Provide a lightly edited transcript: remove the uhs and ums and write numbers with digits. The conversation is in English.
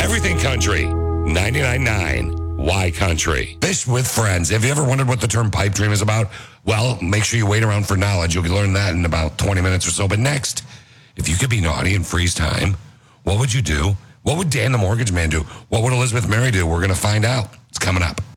Everything Country, 99.9 Y Country. Fish with friends. Have you ever wondered what the term pipe dream is about? Well, make sure you wait around for knowledge. You'll learn that in about 20 minutes or so. But next, if you could be naughty and freeze time, what would you do? What would Dan the Mortgage Man do? What would Elizabeth Mary do? We're going to find out. It's coming up.